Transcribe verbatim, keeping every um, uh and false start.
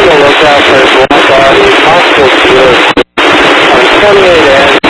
on the lookout for a black Audi, possible Buick on twenty-eight N